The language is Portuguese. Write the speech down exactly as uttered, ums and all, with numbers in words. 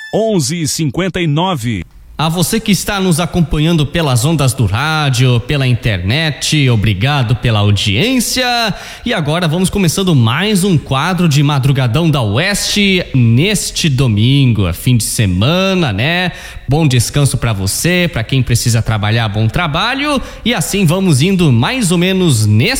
onze e cinquenta e nove. A você que está nos acompanhando pelas ondas do rádio, pela internet, obrigado pela audiência. E agora vamos começando mais um quadro de Madrugadão da Oeste neste domingo, fim de semana, né? Bom descanso para você, para quem precisa trabalhar, bom trabalho. E assim vamos indo mais ou menos nesse